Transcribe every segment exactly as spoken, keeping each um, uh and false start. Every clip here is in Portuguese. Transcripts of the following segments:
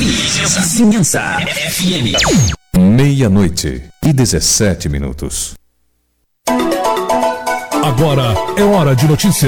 Vizinhança F M. Meia-noite e dezessete minutos. Agora é hora de notícias.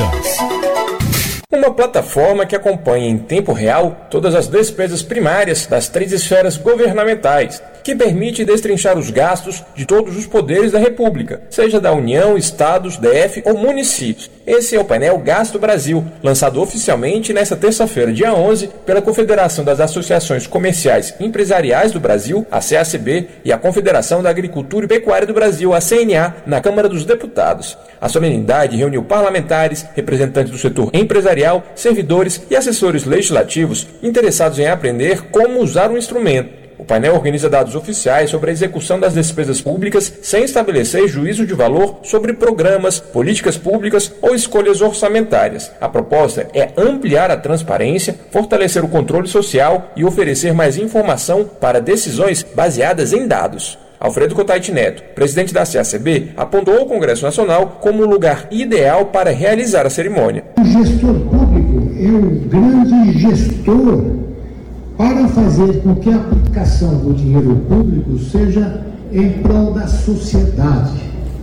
Uma plataforma que acompanha em tempo real todas as despesas primárias das três esferas governamentais, que permite destrinchar os gastos de todos os poderes da República, seja da União, Estados, D F ou municípios. Esse é o painel Gasto Brasil, lançado oficialmente nesta terça-feira, dia onze, pela Confederação das Associações Comerciais e Empresariais do Brasil, a C A C B, e a Confederação da Agricultura e Pecuária do Brasil, a C N A, na Câmara dos Deputados. A solenidade reuniu parlamentares, representantes do setor empresarial, servidores e assessores legislativos interessados em aprender como usar o instrumento. O painel organiza dados oficiais sobre a execução das despesas públicas sem estabelecer juízo de valor sobre programas, políticas públicas ou escolhas orçamentárias. A proposta é ampliar a transparência, fortalecer o controle social e oferecer mais informação para decisões baseadas em dados. Alfredo Cotait Neto, presidente da C A C B, apontou o Congresso Nacional como o lugar ideal para realizar a cerimônia. O gestor público é o grande gestor para fazer com que a aplicação do dinheiro público seja em prol da sociedade.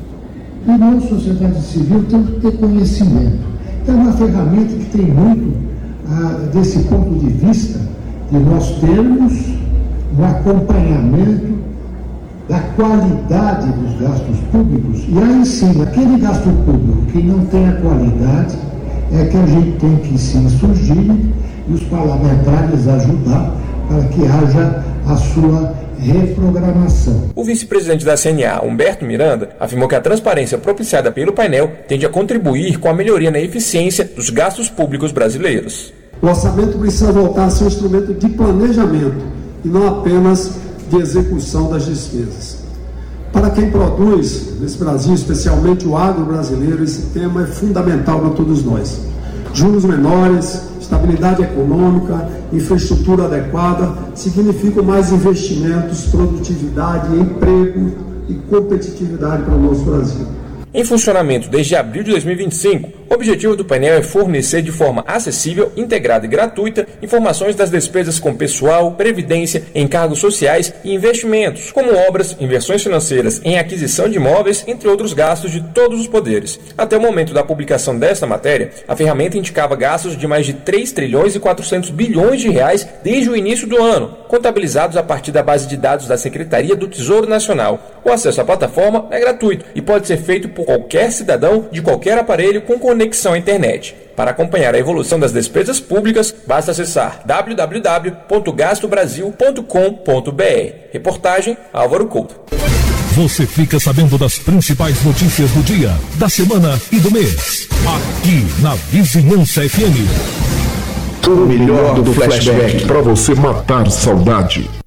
E nós, sociedade civil, temos que ter conhecimento. Então, é uma ferramenta que tem muito, ah, desse ponto de vista, de nós termos um acompanhamento da qualidade dos gastos públicos. E aí sim, aquele gasto público que não tem a qualidade, é que a gente tem que se insurgir e os parlamentares ajudar para que haja a sua reprogramação. O vice-presidente da C N A, Humberto Miranda, afirmou que a transparência propiciada pelo painel tende a contribuir com a melhoria na eficiência dos gastos públicos brasileiros. O orçamento precisa voltar a ser um instrumento de planejamento e não apenas de execução das despesas. Para quem produz nesse Brasil, especialmente o agro brasileiro, esse tema é fundamental para todos nós. Juros menores, estabilidade econômica, infraestrutura adequada, significam mais investimentos, produtividade, emprego e competitividade para o nosso Brasil. Em funcionamento desde abril de dois mil e vinte e cinco, o objetivo do painel é fornecer de forma acessível, integrada e gratuita informações das despesas com pessoal, previdência, encargos sociais e investimentos, como obras, inversões financeiras em aquisição de imóveis, entre outros gastos de todos os poderes. Até o momento da publicação desta matéria, a ferramenta indicava gastos de mais de três trilhões e quatrocentos bilhões de reais desde o início do ano, contabilizados a partir da base de dados da Secretaria do Tesouro Nacional. O acesso à plataforma é gratuito e pode ser feito por qualquer cidadão de qualquer aparelho com conexão à internet. Para acompanhar a evolução das despesas públicas, basta acessar w w w ponto gasto brasil ponto com ponto b r. Reportagem Álvaro Couto. Você fica sabendo das principais notícias do dia, da semana e do mês. Aqui na Vizinhança F M. O melhor do flashback para você matar saudade.